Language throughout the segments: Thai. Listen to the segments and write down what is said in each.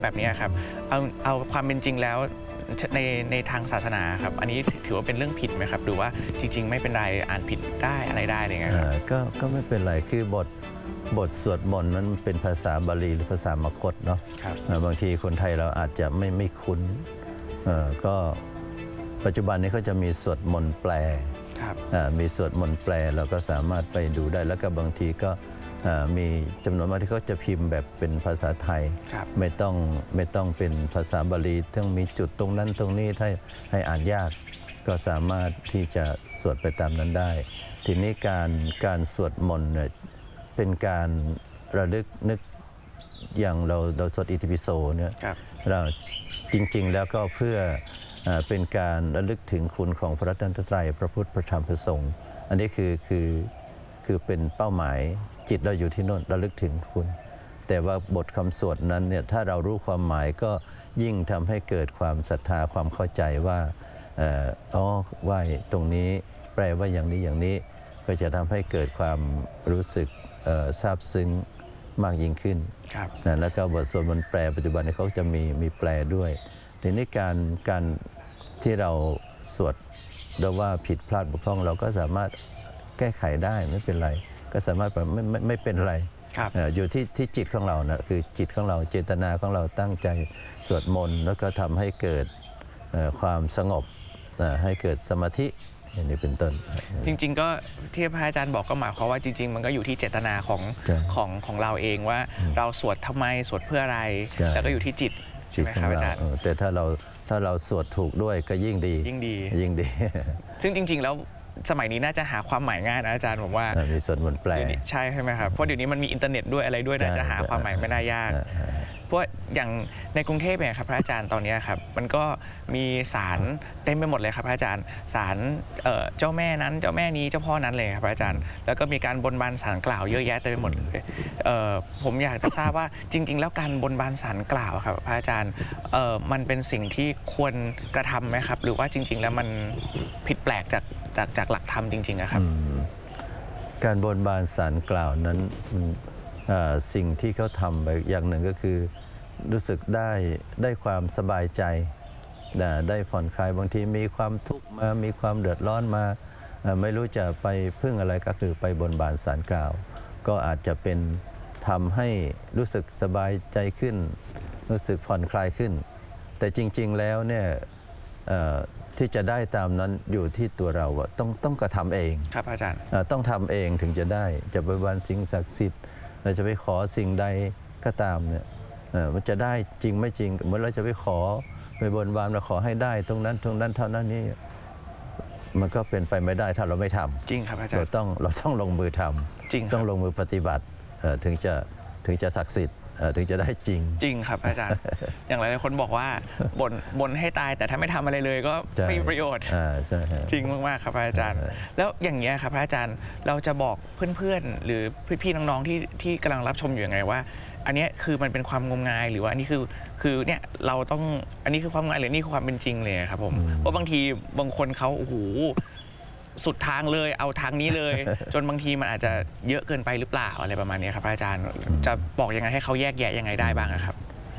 แบบนี้ครับเอาความเป็นจริงแล้วในทางศาสนาครับอันนี้ถือว่าเป็นเรื่องผิดไหมครับหรือว่าจริงๆไม่เป็นไรอ่านผิดได้อะไรได้อะไรเงี้ยครับก็ไม่เป็นไรคือบทสวดมนต์นั้นเป็นภาษาบาลีหรือภาษามคธเนาะบางทีคนไทยเราอาจจะไม่คุ้นก็ปัจจุบันนี้เขาจะมีสวดมนต์แปลมีสวดมนต์แปลเราก็สามารถไปดูได้แล้วก็บางทีก็มีจำนวนมากที่เขาจะพิมพ์แบบเป็นภาษาไทยไม่ต้องเป็นภาษาบาลีต้องมีจุดตรงนั้นตรงนี้ให้อ่านยากก็สามารถที่จะสวดไปตามนั้นได้ทีนี้การสวดมนต์เนี่ยเป็นการระลึกนึกอย่างเราสวดอิติปิโสเนี่ยเราจริงๆแล้วก็เพื่อเป็นการระลึกถึงคุณของพระรัตนตรัยพระพุทธพระธรรมพระสงฆ์อันนี้คือเป็นเป้าหมายจิตเราอยู่ที่โน่นระลึกถึงคุณแต่ว่าบทคำสวดนั้นเนี่ยถ้าเรารู้ความหมายก็ยิ่งทำให้เกิดความศรัทธาความเข้าใจว่าว่าตรงนี้แปลว่าอย่างนี้อย่างนี้ก็จะทำให้เกิดความรู้สึกซาบซึ้งมากยิ่งขึ้นแล้วก็บทสวดมนต์แปลปัจจุบันเขาจะมีแปลด้วยทีนี้การที่เราสวดเราว่าผิดพลาดบกพร่องเราก็สามารถแก้ไขได้ไม่เป็นไรก็สามารถไม่เป็นไรอยู่ที่จิตของเรานะคือจิตของเราเจตนาของเราตั้งใจสวดมนต์แล้วก็ทำให้เกิดความสงบให้เกิดสมาธิอย่างนี้เป็นต้นจริงๆก็ที่พระอาจารย์บอกก็หมายความว่าจริงๆมันก็อยู่ที่เจตนาของเราเองว่าเราสวดทำไมสวดเพื่ออะไรแล้วก็อยู่ที่จิตใช่ไหมครับอาจารย์แต่ถ้าเราสวดถูกด้วยก็ยิ่งดีซึ่งจริงๆแล้วสมัยนี้น่าจะหาความหมายง่ายนะอาจารย์ผมว่ามีสวดมนต์แปลใช่ไหมครับเพราะเดี๋ยวนี้มันมีอินเทอร์เน็ตด้วยอะไรด้วยน่าจะหาความหมายไม่ได้ยากเพราะอย่างในกรุงเทพเนี่ยครับพระอาจารย์ตอนนี้ครับมันก็มีศาลเต็มไปหมดเลยครับพระอาจารย์ศาลเจ้าแม่นั้นเจ้าแม่นี้เจ้าพ่อนั้นเลยครับพระอาจารย์แล้วก็มีการบนบานศาลกล่าวเยอะแยะเต็มไปหมดเลยผมอยากจะทราบว่าจริงๆแล้วการบนบานศาลกล่าวครับพระอาจารย์มันเป็นสิ่งที่ควรกระทำไหมครับหรือว่าจริงๆแล้วมันผิดแปลกจากหลักธรรมจริงๆนะครับการบนบานศาลกล่าวนั้นสิ่งที่เขาทำไปอย่างหนึ่งก็คือรู้สึกได้ความสบายใจได้ผ่อนคลายบางทีมีความทุกข์มามีความเดือดร้อนมาไม่รู้จะไปพึ่งอะไรก็คือไปบนบานศาลกล่าวก็อาจจะเป็นทำให้รู้สึกสบายใจขึ้นรู้สึกผ่อนคลายขึ้นแต่จริงๆแล้วเนี่ยที่จะได้ตามนั้นอยู่ที่ตัวเราต้องกระทำเองครับอาจารย์ต้องทำเองถึงจะได้จะไปบนสิ่งศักดิ์สิทธิ์เราจะไปขอสิ่งใดก็ตามเนี่ยมันจะได้จริงไม่จริงเหมือนเราจะไปขอไปบนบานเราขอให้ได้ตรงนั้นเท่านั้นนี้มันก็เป็นไปไม่ได้ถ้าเราไม่ทำจริงครับอาจารย์เราต้องลงมือทำจริงต้องลงมือปฏิบัติถึงจะศักดิ์สิทธิ์ถึงจะได้จริงครับอาจารย์ อย่างหลายคนบอกว่าบ่นให้ตายแต่ถ้าไม่ทำอะไรเลยก็ไม่มีประโยชน์จริงมากๆครับอาจารย์แล้วอย่างเงี้ยครับอาจารย์เราจะบอกเพื่อนๆหรือพี่ๆน้องๆที่กำลังรับชมอยู่ยังไงว่าอันนี้คือมันเป็นความงมงายหรือว่าอันนี้คือเนี่ยเราต้องอันนี้คือความงมงายหรือนี่คือความเป็นจริงเลยครับผมเพราะบางทีบางคนเขาโอ้โหสุดทางเลยเอาทางนี้เลย จนบางทีมันอาจจะเยอะเกินไปหรือเปล่าอะไรประมาณนี้ครับอาจารย์จะบอกยังไงให้เขาแยกแยะยังไงได้บ้างครับ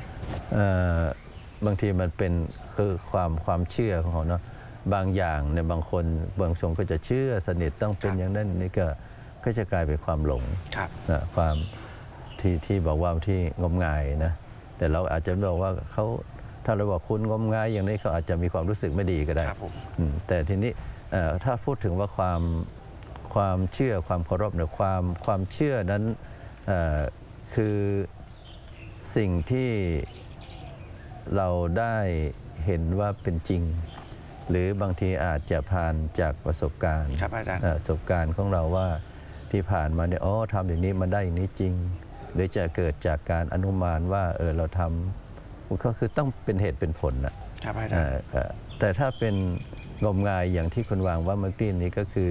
บางทีมันเป็นคือความเชื่อของเขาเนาะบางอย่างเนี่ยบางคนบางทรงก็จะเชื่อสนิทต้องเป็นอย่างนั้นนี่ก็จะกลายเป็นความหลงความที่บอกว่าที่งมงายนะแต่เราอาจจะบอกว่าเขาถ้าเราบอกคุณงมงายอย่างนี้เขาอาจจะมีความรู้สึกไม่ดีก็ได้แต่ทีนี้ถ้าพูดถึงว่าความเชื่อความเคารพเนี่ยความเชื่อนั้นคือสิ่งที่เราได้เห็นว่าเป็นจริงหรือบางทีอาจจะผ่านจากประสบการณ์ประสบการณ์ของเราว่าที่ผ่านมาเนี่ยทำอย่างนี้มันได้อย่างนี้จริงหรือจะเกิดจากการอนุมานว่าเราทำก็คือต้องเป็นเหตุเป็นผลนะครับอาจารย์แต่ถ้าเป็นงมงายอย่างที่คุณวางว่าเมื่อกี้นี้ก็คือ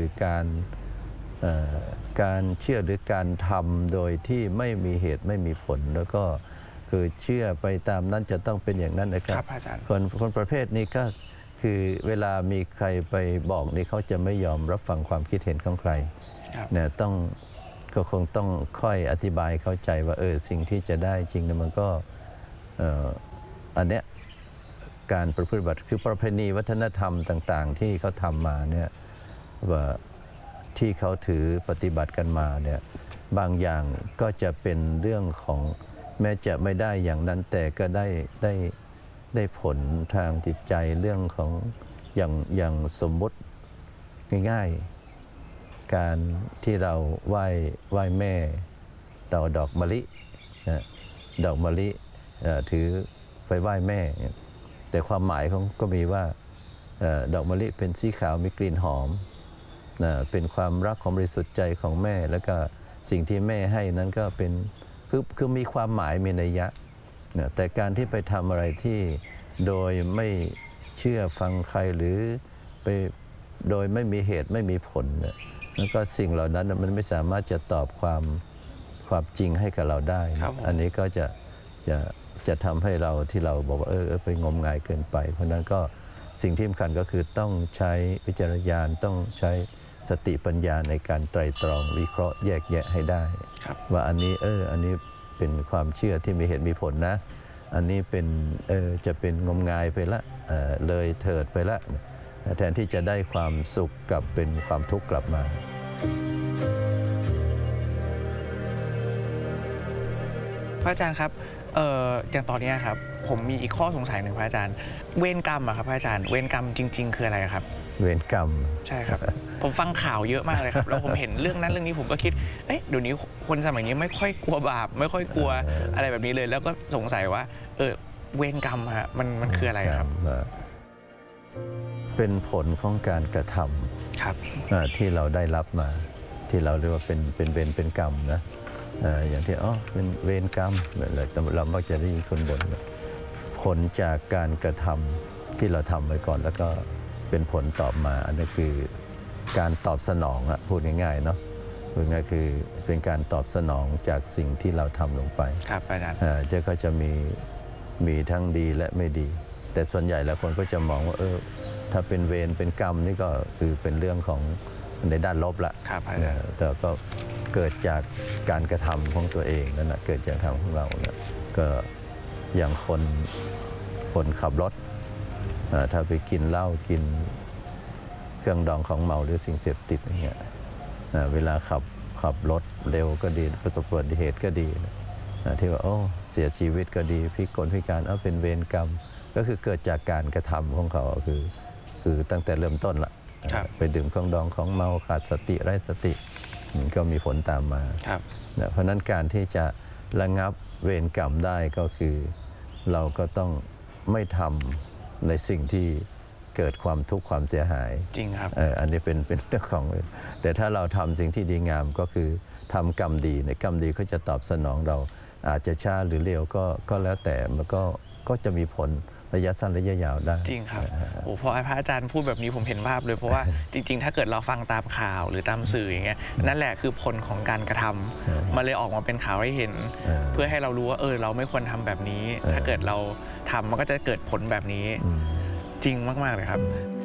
การเชื่อหรือการทำโดยที่ไม่มีเหตุไม่มีผลแล้วก็คือเชื่อไปตามนั้นจะต้องเป็นอย่างนั้นนะครับคนประเภทนี้ก็คือเวลามีใครไปบอกนี่เขาจะไม่ยอมรับฟังความคิดเห็นของใครเนี่ยก็คงต้องค่อยอธิบายเข้าใจว่าสิ่งที่จะได้จริงนะมันก็อันเนี้ยการประพฤติปฏิบัติคือประเพณีวัฒนธรรมต่างๆที่เขาทำมาเนี่ยว่าที่เขาถือปฏิบัติกันมาเนี่ยบางอย่างก็จะเป็นเรื่องของแม้จะไม่ได้อย่างนั้นแต่ก็ได้ผลทางจิตใจเรื่องของอย่างสมมุติง่ายๆการที่เราไหว้แม่ดอกมะลิดอกมะลิถือไปไหว้แม่แต่ความหมายของก็มีว่าดอกมะลิเป็นสีขาวมีกลิ่นหอมเป็นความรักความบริสุทธิ์ใจของแม่แล้วก็สิ่งที่แม่ให้นั้นก็เป็นคือมีความหมายมีนัยยะแต่การที่ไปทำอะไรที่โดยไม่เชื่อฟังใครหรือไปโดยไม่มีเหตุไม่มีผลแล้วก็สิ่งเหล่านั้นมันไม่สามารถจะตอบความจริงให้กับเราได้อันนี้ก็จะทำให้เราที่เราบอกว่าไปงมงายเกินไปเพราะนั้นก็สิ่งที่สำคัญก็คือต้องใช้วิจารณญาณต้องใช้สติปัญญาในการไตร่ตรองวิเคราะห์แยกแยะให้ได้ว่าอันนี้อันนี้เป็นความเชื่อที่มีเหตุมีผลนะอันนี้เป็นจะเป็นงมงายไปละเลยเถิดไปละแทนที่จะได้ความสุขกลับเป็นความทุกข์กลับมาพระอาจารย์ครับอย่างตอนนี้ครับผมมีอีกข้อสงสัยหนึ่งพระอาจารย์เวรกรรมอะครับพระอาจารย์เวรกรรมจริงๆคืออะไรครับเวรกรรมใช่ครับผมฟังข่าวเยอะมากเลยครับแล้วผมเห็นเรื่องนั้นเรื่องนี้ผมก็คิดเดี๋ยวนี้คนสมัยนี้ไม่ค่อยกลัวบาปไม่ค่อยกลัวอะไรแบบนี้เลยแล้วก็สงสัยว่าเวรกรรมฮะมันคืออะไรครับเป็นผลของการกระทำที่เราได้รับมาที่เราเรียกว่าเป็นเวรเป็นกรรมนะอย่างที่เป็นเวรกรรมเรามักจะได้ยินคนบ่นผลจากการกระทำที่เราทำไว้ก่อนแล้วก็เป็นผลตอบมาอันนี้คือการตอบสนองพูดง่ายๆเนาะพูดง่ายคือเป็นการตอบสนองจากสิ่งที่เราทำลงไปครับอาจารย์ก็จะมีทั้งดีและไม่ดีแต่ส่วนใหญ่แล้วคนก็จะมองว่าถ้าเป็นเวรเป็นกรรมนี่ก็คือเป็นเรื่องของในด้านลบละแต่ก็เกิดจากการกระทำของตัวเองนั่นแหละเกิดจากทำของเราเนี่ยก็อย่างคนขับรถถ้าไปกินเหล้ากินเครื่องดองของเมาหรือสิ่งเสพติดอย่างเงี้ยเวลาขับรถเร็วก็ดีประสบอุบัติเหตุก็ดีที่ว่าเสียชีวิตก็ดีพิการเป็นเวรกรรมก็คือเกิดจากการกระทำของเขาคือตั้งแต่เริ่มต้นละไปดื่มเครื่องดองของเมาขาดสติไร้สติก็มีผลตามมาเพราะนั้นการที่จะระงับเวรกรรมได้ก็คือเราก็ต้องไม่ทำในสิ่งที่เกิดความทุกข์ความเสียหายจริงครับอันนี้เป็นเรื่องของแต่ถ้าเราทำสิ่งที่ดีงามก็คือทำกรรมดีในกรรมดีก็จะตอบสนองเราอาจจะช้าหรือเร็วก็แล้วแต่มันก็จะมีผลระยะสั้นระยะยาวได้จริงครับพอพระอาจารย์พูดแบบนี้ผมเห็นภาพเลยเพราะว่าจริงๆถ้าเกิดเราฟังตามข่าวหรือตามสื่ออย่างเงี้ยนั่นแหละคือผลของการกระทำมาเลยออกมาเป็นข่าวให้เห็นเพื่อให้เรารู้ว่าเราไม่ควรทำแบบนี้ถ้าเกิดเราทำมันก็จะเกิดผลแบบนี้จริงมากๆเลยครับ